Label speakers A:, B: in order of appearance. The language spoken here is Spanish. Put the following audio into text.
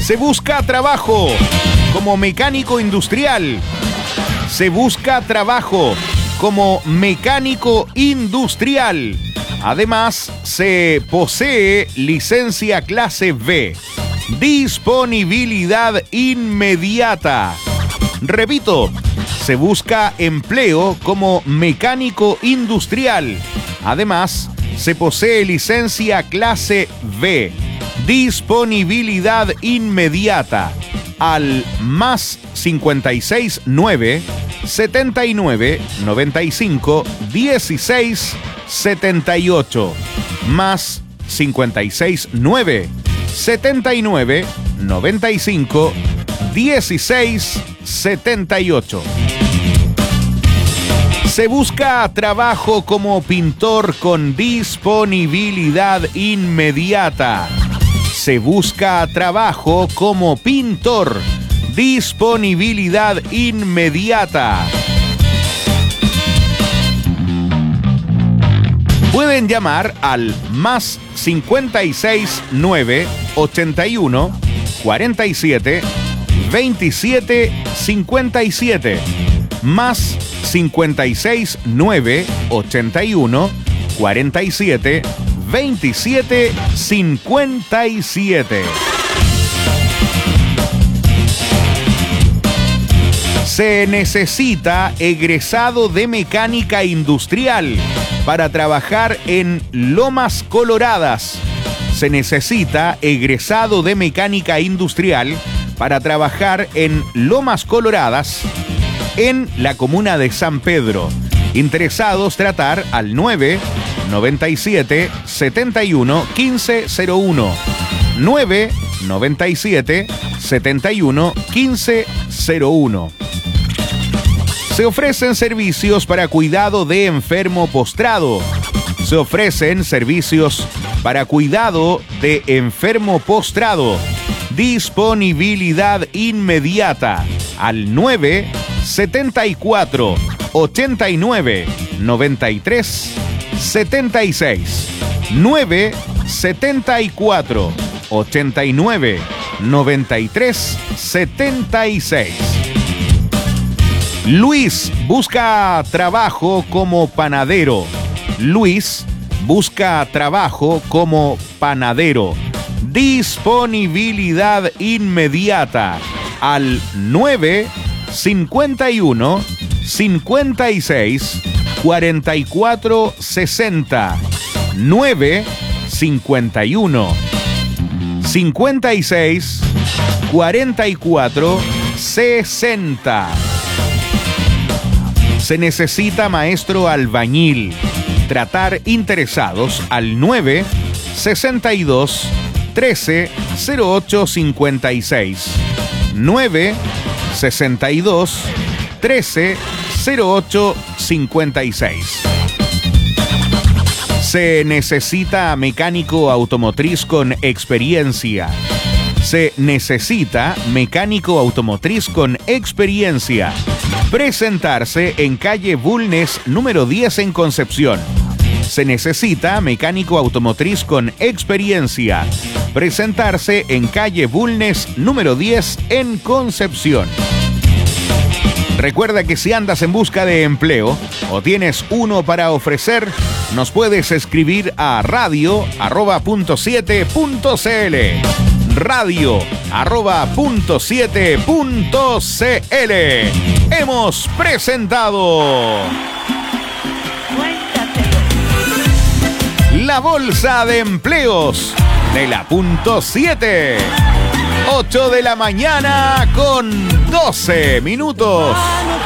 A: Se busca trabajo como mecánico industrial. Se busca trabajo como mecánico industrial. Además, se posee licencia clase B. Disponibilidad inmediata. Repito, se busca empleo como mecánico industrial. Además, se posee licencia clase B. Disponibilidad inmediata. Al más 56 9 79 95 16 78. Más 56 9 79 95 16 78. Se busca trabajo como pintor con disponibilidad inmediata. Se busca trabajo como pintor. Disponibilidad inmediata. Pueden llamar al más 56 9 81 47 27 57. Más 56 9 81 47 27 57. Se necesita egresado de mecánica industrial para trabajar en Lomas Coloradas. Se necesita egresado de mecánica industrial para trabajar en Lomas Coloradas, en la comuna de San Pedro. Interesados, tratar al 9 97 71 15 01. 9 97 71 15 01. Se ofrecen servicios para cuidado de enfermo postrado. Se ofrecen servicios para cuidado de enfermo postrado. Disponibilidad inmediata al 9 74 89 93 76. 9 74 89 93 76. Luis busca trabajo como panadero. Luis busca trabajo como panadero. Disponibilidad inmediata al 9 51 56 44 60. 9 51 56 44 60. Se necesita maestro albañil. Tratar interesados al 9 62 13 08 56. 9 62 13 08 56. Se necesita mecánico automotriz con experiencia. Se necesita mecánico automotriz con experiencia. Presentarse en calle Bulnes número 10 en Concepción. Se necesita mecánico automotriz con experiencia. Presentarse en calle Bulnes número 10 en Concepción. Recuerda que si andas en busca de empleo o tienes uno para ofrecer, nos puedes escribir a radio@.7.cl. radio@.7.cl. Hemos presentado la bolsa de empleos de la punto 7. 8 de la mañana con 12 minutos.